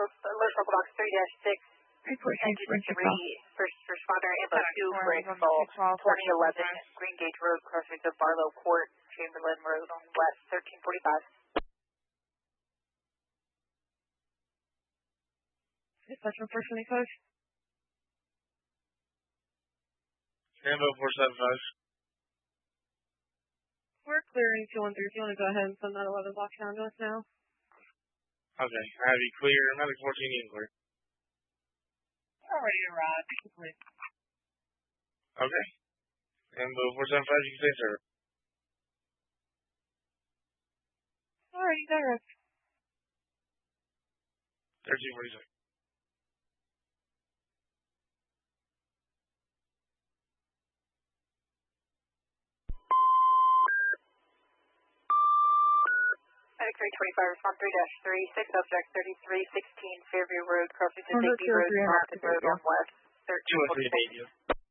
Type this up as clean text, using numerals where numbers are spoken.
Alert Local Box 3-6. Engine 3, first responder, Ambo 2, Briggsville, 2011, Green Gage Road, crossroads of Barlow Court, Chamberlain Road on West, 1345. Dispatch first any coach. Ambo 475. We're clearing 213. If you want to go ahead and send that 11 block down to us now. Okay, I have you clear. Medic 14 in clear. Already arrived. Okay. Ambo 475, you can stay, sir. Alrighty, direct. 1346. Medic 325, respond 3-3, 6 subject 3316 Fairview Road, crossing to Digby Road, Compton Road on West, 1346.